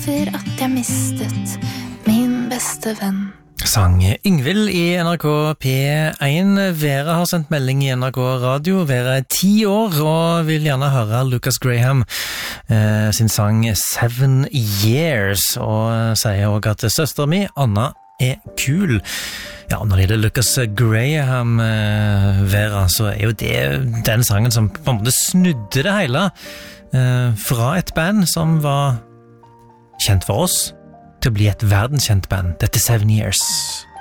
over at jeg mistet min beste venn. Sang Yngvild i NRK P1. Vera har sendt melding i NRK Radio. Vera 10 år og vil gjerne høre Lucas Graham sin sang 7 Years, og sier også at søster mi, Anna, kul. Ja, når det gjelder Lucas Graham, Vera, så jo det den sangen som på en måte snudde det hele fra et band som var kjent for oss til å bli et verdenskjent band. Dette 7 Years.